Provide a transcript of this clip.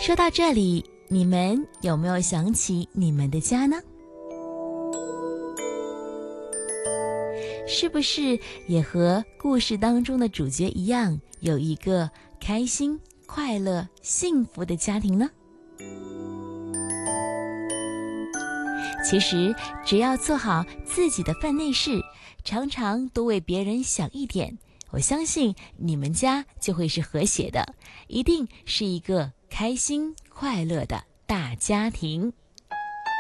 说到这里，你们有没有想起你们的家呢？是不是也和故事当中的主角一样，有一个开心、快乐、幸福的家庭呢？其实，只要做好自己的分内事，常常多为别人想一点，我相信你们家就会是和谐的，一定是一个开心、快乐的大家庭。